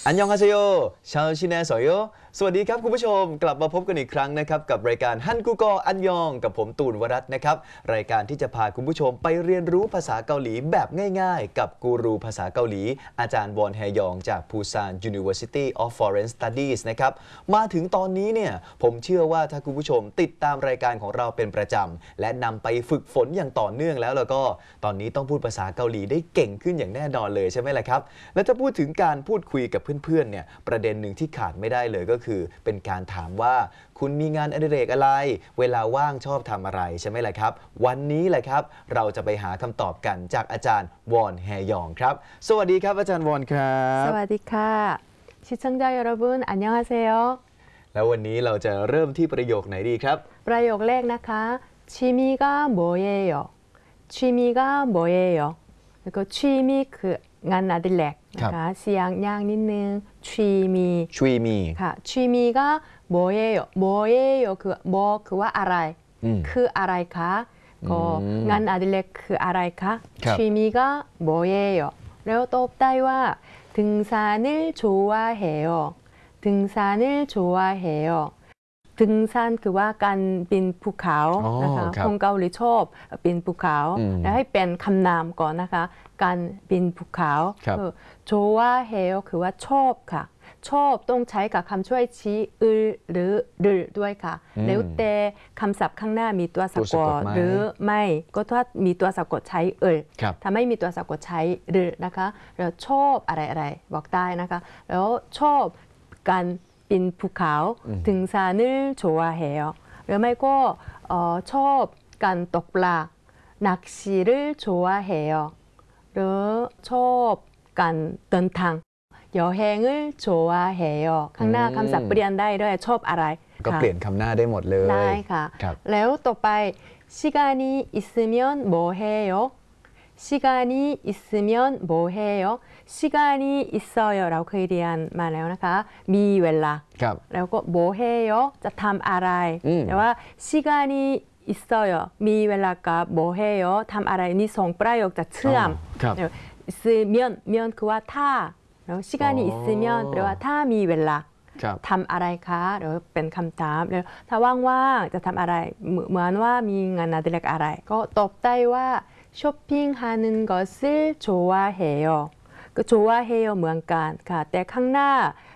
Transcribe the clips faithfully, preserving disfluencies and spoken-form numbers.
อันยองฮาเซโยชาวชินแนสอยโยสวัสดีครับคุณผู้ชมกลับมาพบกันอีกครั้งนะครับกับรายการฮันกูกออันยองกับผมตูนวรัตน์นะครับรายการที่จะพาคุณผู้ชมไปเรียนรู้ภาษาเกาหลีแบบง่ายๆกับกูรูภาษาเกาหลีอาจารย์วอนแฮยองจากปูซาน University of Foreign Studies นะครับมาถึงตอนนี้เนี่ยผมเชื่อว่าถ้าคุณผู้ชมติดตามรายการของเราเป็นประจำและนำไปฝึกฝนอย่างต่อเนื่องแล้วแล้วก็ตอนนี้ต้องพูดภาษาเกาหลีได้เก่งขึ้นอย่างแน่นอนเลยใช่ไหมล่ะครับและถ้าพูดถึงการพูดคุยกับเพื่อนๆเนี่ยประเด็นหนึ่งที่ขาดไม่ได้เลยก็คือเป็นการถามว่าคุณมีงานอดิเรกอะไรเวลาว่างชอบทำอะไรใช่ไหมล่ะครับวันนี้แหละครับเราจะไปหาคำตอบกันจากอาจารย์วอนแฮยองครับสวัสดีครับอาจารย์วอนครับสวัสดีค่ะ시청자여러분 안녕하세요 แล้ววันนี้เราจะเริ่มที่ประโยคไหนดีครับประโยคแรกนะคะ취미가 뭐예요 취미가 뭐예요แล้วก็취미คืองานอดิเรกนะคะเสียงยากนิดนึง취미 취미 ค่ะ 취미가 뭐예요 뭐예요คือ뭐คือว่าอะไรคืออะไรคะก็งานอดิเรกคืออะไรคะ취미가 뭐예요แล้วตอบได้ว่า등산을 좋아해요 등산을 좋아해요 등산คือว่าการปีนภูเขานะคะคนเกาหลีชอบปีนภูเขาแล้วให้เป็นคำนามก่อนนะคะการปีนภูเขา좋아해요คือว่าชอบค่ะชอบต้องใช้กับคำช่วยชี้อึลหรือรึด้วยค่ะแล้วแต่คำศัพท์ข้างหน้ามีตัวสะกดหรือไม่ก็ถ้ามีตัวสะกดใช้อึลถ้าไม่มีตัวสะกดใช้รึนะคะแล้วชอบอะไรอะไรบอกได้นะคะแล้วชอบการปีนภูเขา등산을 좋아해요หรือไม่ก็ชอบการตกปลา낚시를 좋아해요หรือชอบการเดินทาง여행을 좋아해요ข้างหน้าคำศัพท์เปลี่ยนได้ด้วยชอบอะไรก็เปลี่ยนคำหน้าได้หมดเลยได้ค่ะแล้วต่อไป시간이 있으면 뭐 해요 시간이 있으면 뭐 해요 시간이 있어요 เราเคยเรียนมาแล้วนะคะมีเวลาแล้วก็ 뭐 해요 จะทำอะไรแต่ว่า시간이 있어요 มีเวลากับ 뭐 해요 ทำอะไรนี่สองประโยคจะเชื่อม있으면 면คือว่าถ้าแล้ว시간이 있으면แปลว่าถ้ามีเวลาทำอะไรคะหรือเป็นคำถามแล้วถ้าว่างๆจะทำอะไรเหมือนว่ามีงานอดิเรกอะไรก็ตอบได้ว่า쇼핑하는 것을 좋아해요 그 좋아해요เหมือนกันค่ะแต่ข้างหน้า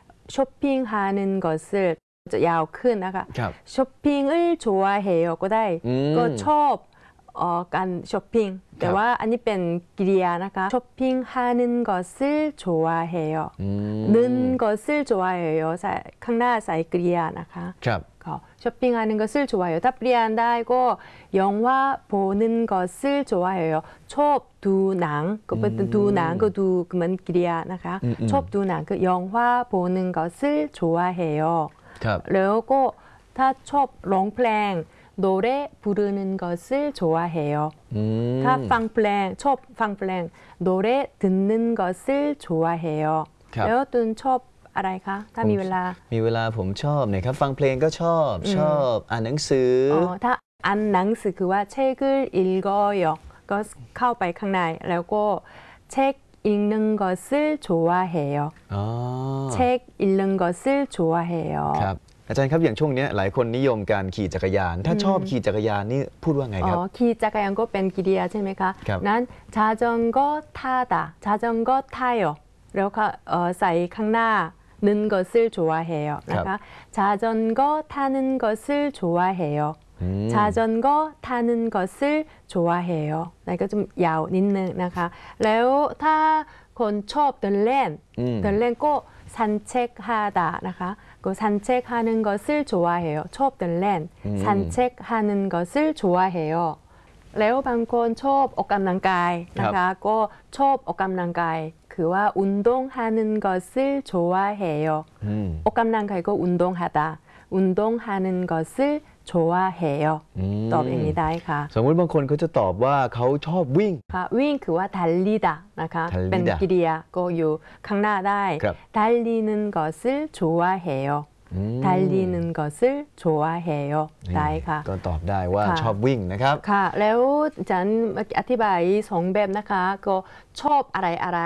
쇼핑하는 것을จะยาวขึ้นนะคะ쇼핑을 좋아해요ก็ได้ก็ชอบการช้อปปิ้งแต่ว่าอันนี้เป็นกริยานะคะ쇼핑하는 것을 좋아해요 는 것을 좋아해요ข้างหน้าใส่กริยานะคะ쇼핑하는 것을 좋아해요ถ้าเปลี่ยนได้ก็영화 보는 것을 좋아해요ชอบดูหนังก็เป็นดูหนังก็ดูเหมือนกริยานะคะชอบดูหนังคือ영화 보는 것을 좋아해요แล้วก็ถ้าชอบร้องเพลง노래 부르는 것을 좋아해요. 다 팡플랭, 첩 팡플랭, 노래 듣는 것을 좋아해요. แล้วตุนชอบอะไรคะถ้ามีเวลามีเวลาผมชอบเนี่ยครับฟังเพลงก็ชอบชอบอ่านหนังสืออ๋อถ้าอ่านหนังสือคือว่า책을 읽어요ก็เข้าไปข้างในแล้วก็책 읽는 것을 좋아해요. 어. 책 읽는 것을 좋아해요. ครับอาจารย์ครับอย่างช่วงนี้หลายคนนิยมการขี่จักรยานถ้าชอบขี่จักรยานนี่พูดว่าไงครับขี่จักรยานก็เป็นกริยาใช่ไหมคะนั้น자전거타다자전거타요แล้วก็ใส่ข้างหน้า는 것을 좋아해요นะคะ자전거타는것을좋아해요 자전거타는 것을 좋아해요นี่ก็จะยาวนิดนึงนะคะแล้วถ้าคนชอบเดินเล่นเดินเล่นก็산책하다นะคะ그 산책하는 것을 좋아해요.ชอบเดินเล่น 산책하는 것을 좋아해요. แล้วบางคนชอบออกกำลังกายนะคะก็ชอบออกกำลังกายคือว่า운동하는 것을 좋아해요. ออกกำลังกายก็운동하다. 운동하는 것을 좋아해요. ตอบอย่างนี้ได้ค่ะสมมุติบางคนเขาจะตอบว่าเขาชอบวิ่งค่ะวิ่งคือว่า 달리다 นะคะเป็นกริยาก็อยู่ข้างหน้าได้ 달리는 것을 좋아해요. 달리는 것을 좋아해요. ได้ค่ะก็ตอบได้ว่าชอบวิ่งนะครับค่ะแล้วฉันอธิบายสองแบบนะคะก็ชอบอะไรอะไร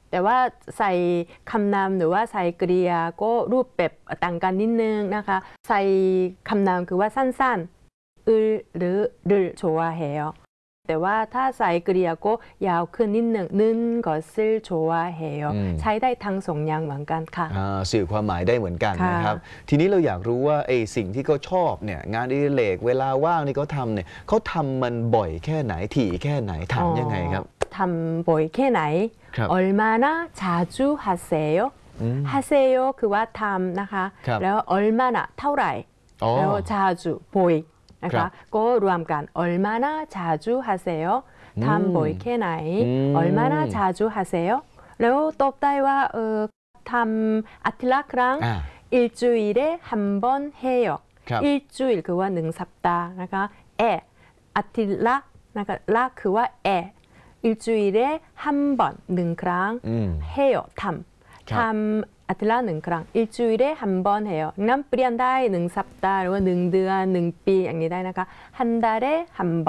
แต่ว่าใส่คำนามหรือว่าใส่กริยาก็รูปแบบต่างกันนิดนึงนะคะใส่คำนามคือว่าสั้นๆ을หรือ를 좋아해요แต่ว่าถ้าใส่กริยาก็ยาวขึ้นนิดหนึ่ง는 것을 좋아해요 ใช้ได้ทั้งสองอย่างเหมือนกันค่ะสื่อความหมายได้เหมือนกันค่ะนะครับทีนี้เราอยากรู้ว่าไอ้สิ่งที่เขาชอบเนี่ยงานอดิเรกเวลาว่างที่เขาทำเนี่ยเขาทำมันบ่อยแค่ไหนถี่แค่ไหนถามยังไงครับทำบ่อยแค่ไหนครับ 얼마나 자주 하세요 อืม 하세요 คือว่าทำนะคะครับแล้ว 얼마나 เท่าไหร่อ๋อแล้ว 자주 บ่อยนะครัคะบก็รวมกัน 얼마나 자주 하세요 ทำบ่อยแค่ไหนอืม 얼마나 자주 하세요 แล้วตอบได้ว่าเออทำอาทิตย์ละครั้งอ่า 일주일에 한 번 해요 ครับ 일주일 คือว่าหนึ่งสัปดาห์นะคะ에อาทิตย์ละนะคะละคือว่า에 일주일에 한 번หนึ่งครั้งอืม 해요ทครับำทำอาทิตย์ละหนึ่งครั้ง 일주일에 한 번 해요 งั้นเปลี่ยนได้หนึ่งสัปดาห์หรือว่าหนึ่งเดือนหนึ่งปีอย่างนี้ได้นะคะ한 달에 한 번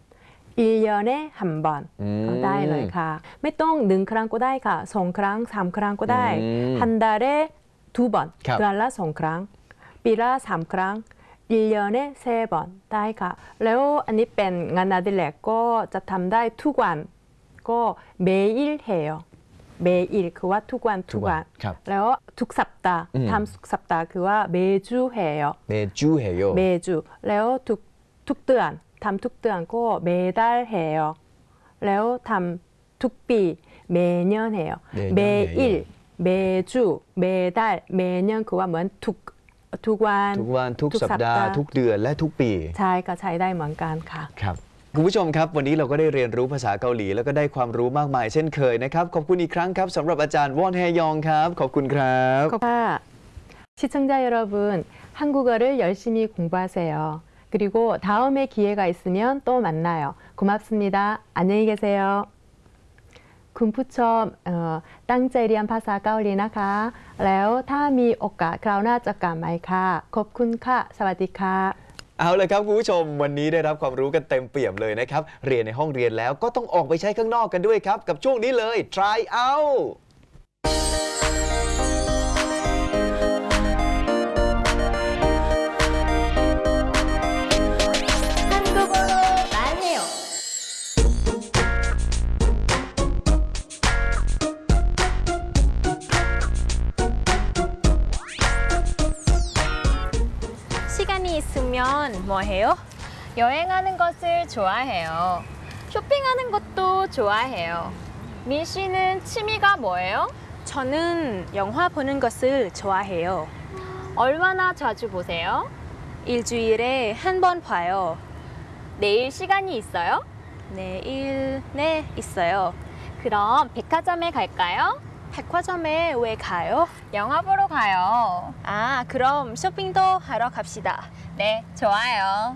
일년에 한 번 อืมก็ได้เลยค่ะ ไม่ต้องหนึ่งครั้งก็ได้ค่ะสองครั้งสามครั้งก็ได้อืม 한 달에 두 번 ครับเดือนละสองครั้งปีละสามครั้ง일년에 세 번ได้ค่ะ แล้วอันนี้เป็นงานอดิเรกก็จะทำได้ทุกวันก็매일 해요 매일คือว่าทุกวันทุกวันครับแล้วทุกสัปดาห์อืมทำทุกสัปดาห์คือว่า매주 해요 매주 해요 매주แล้วทุกทุกเดือนทำทุกเดือนก็매달 해요แล้วทำทุกปี매년 해요 매년 매일 해요. 매주 매달 매년คือว่าเหมือนทุกทุกวันทุกวันทุกทุกสัปสัปดาดาห์ห์ทุกเดือนและทุกปีใช่ก็ใช้ได้เหมือนกันค่ะครับคุณผู้ชมครับวันนี้เราก็ได้เรียนรู้ภาษาเกาหลีแล้วก็ได้ความรู้มากมายเช่นเคยนะครับขอบคุณอีกครั้งครับสำหรับอาจารย์วอนแฮยองครับขอบคุณครับ 시청자 여러분, 한국어를 열심히 공부하세요. 그리고 다음에 기회가 있으면 또 만나요. 고맙습니다. 안녕히 계세요. คุณผู้ชมเอ่อตั้งใจเรียนภาษาเกาหลีนะคะ แล้วถ้ามีโอกาสคราวหน้าจะกลับมาอีกค่ะ ขอบคุณค่ะ สวัสดีค่ะเอาเลยครับคุณผู้ชมวันนี้ได้รับความรู้กันเต็มเปี่ยมเลยนะครับเรียนในห้องเรียนแล้วก็ต้องออกไปใช้ข้างนอกกันด้วยครับกับช่วงนี้เลย try out 한국어로 말해요. 시간이 있으면 뭐 해요? 여행하는 것을 좋아해요. 쇼핑하는 것도 좋아해요. 민 씨는 취미가 뭐예요? 저는 영화 보는 것을 좋아해요. 얼마나 자주 보세요? 일주일에 한 번 봐요. 내일 시간이 있어요? 내일, 네, 있어요. 그럼 백화점에 갈까요? 백화점에 왜 가요? 영화 보러 가요. 아, 그럼 쇼핑도 하러 갑시다. 네, 좋아요.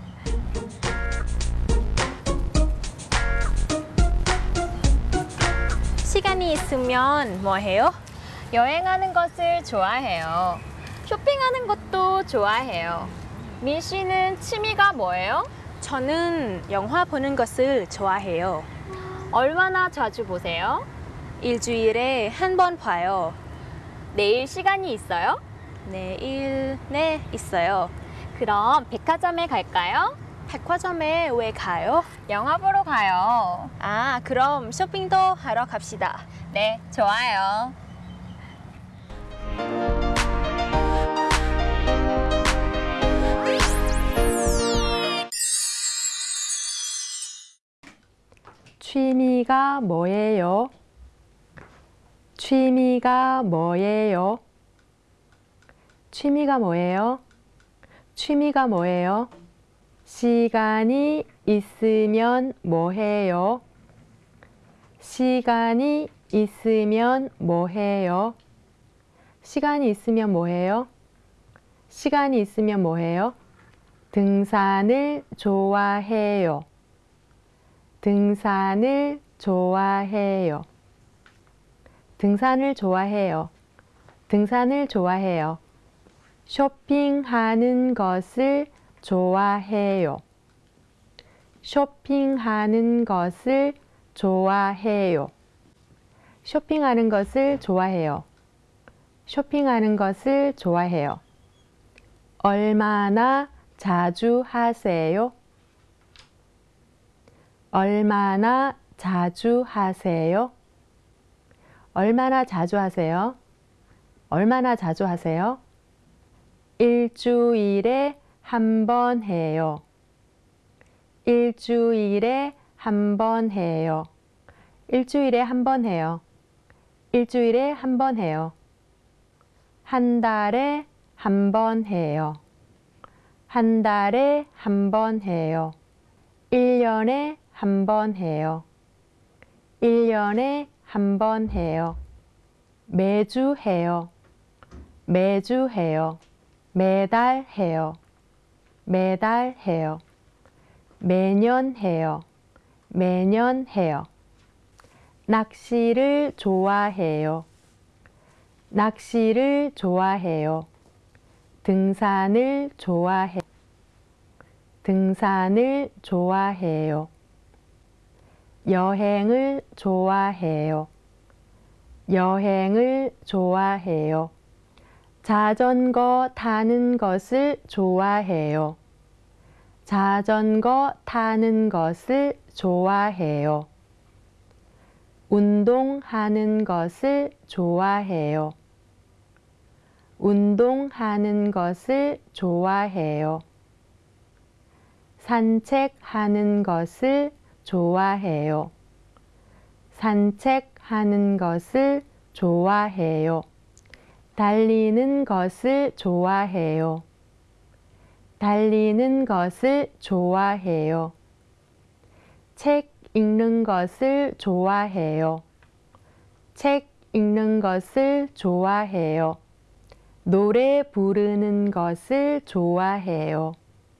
시간이 있으면 뭐 해요? 여행하는 것을 좋아해요. 쇼핑하는 것도 좋아해요. 민 씨는 취미가 뭐예요? 저는 영화 보는 것을 좋아해요. 얼마나 자주 보세요? 일주일에 한 번 봐요. 내일 시간이 있어요? 내일, 네, 있어요. 그럼 백화점에 갈까요? 백화점에 왜 가요? 영화 보러 가요. 아, 그럼 쇼핑도 하러 갑시다. 네, 좋아요. 취미가 뭐예요? 취미가 뭐예요? 취미가 뭐예요? 취미가 뭐예요? 시간이 있으면 뭐해요? 시간이 있으면 뭐해요? 시간이 있으면 뭐해요? 시간이 있으면 뭐해요? 등산을 좋아해요. 등산을 좋아해요. 등산을 좋아해요. 등산을 좋아해요. 쇼핑하는 것을 좋아해요. 쇼핑하는 것을 좋아해요. 쇼핑하는 것을 좋아해요. 쇼핑하는 것을 좋아해요. 얼마나 자주 하세요? 얼마나 자주 하세요? 얼마나 자주 하세요? 얼마나 자주 하세요? 일주일에 한 번 해요. 일주일에 한 번 해요. 일주일에 한 번 해요. 일주일에 한 번 해요. 한 달에 한 번 해요. 한 달에 한 번 해요. 일 년에 한 번 해요. 일 년에 한 번 해요. 매주 해요. 매주 해요. 매달 해요. 매달 해요. 매년 해요. 매년 해요. 낚시를 좋아해요. 낚시를 좋아해요. 등산을 좋아해. 등산을 좋아해요. 여행을 좋아해요. 여행을 좋아해요. 자전거 타는 것을 좋아해요. 자전거 타는 것을 좋아해요. 운동하는 것을 좋아해요. 운동하는 것을 좋아해요. 산책하는 것을 좋아해요. 산책하는 것을 좋아해요. 달리는 것을 좋아해요. 달리는 것을 좋아해요. 책 읽는 것을 좋아해요. 책 읽는 것을 좋아해요. 노래 부르는 것을 좋아해요.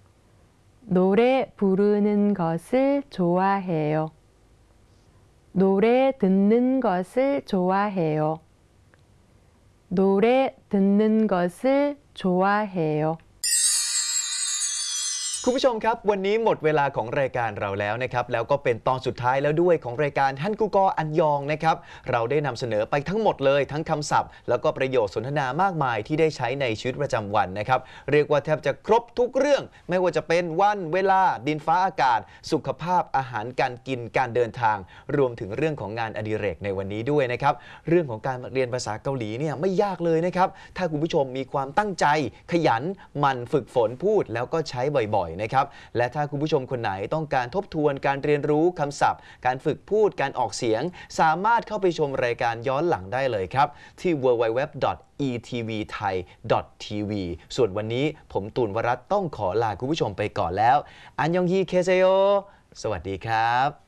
노래 부르는 것을 좋아해요. 노래 듣는 것을 좋아해요. 노래 듣는 것을 좋아해요. คุณผู้ชมครับวันนี้หมดเวลาของรายการเราแล้วนะครับแล้วก็เป็นตอนสุดท้ายแล้วด้วยของรายการฮั่นกูกออันยองนะครับเราได้นำเสนอไปทั้งหมดเลยทั้งคำศัพท์แล้วก็ประโยคสนทนามากมายที่ได้ใช้ในชีวิตประจำวันนะครับเรียกว่าแทบจะครบทุกเรื่องไม่ว่าจะเป็นวันเวลาดินฟ้าอากาศสุขภาพอาหารการกินการเดินทางรวมถึงเรื่องของงานอดิเรกในวันนี้ด้วยนะครับเรื่องของการเรียนภาษาเกาหลีเนี่ยไม่ยากเลยนะครับถ้าคุณผู้ชมมีความตั้งใจขยันหมั่นฝึกฝนพูดแล้วก็ใช้บ่อยๆนะครับและถ้าคุณผู้ชมคนไหนต้องการทบทวนการเรียนรู้คำศัพท์การฝึกพูดการออกเสียงสามารถเข้าไปชมรายการย้อนหลังได้เลยครับที่ ดับเบิลยู ดับเบิลยู ดับเบิลยู ดอท อี ที วี ไทย ดอท ที วี ส่วนวันนี้ผมตูนวรัตน์ต้องขอลาคุณผู้ชมไปก่อนแล้วอันยองฮีเคเซโยสวัสดีครับ